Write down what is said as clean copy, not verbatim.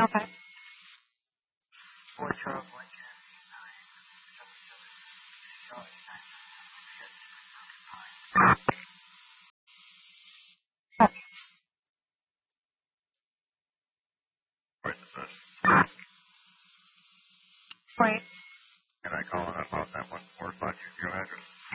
Okay. Wait, is this? Right. Can I call it up on that 145 your address?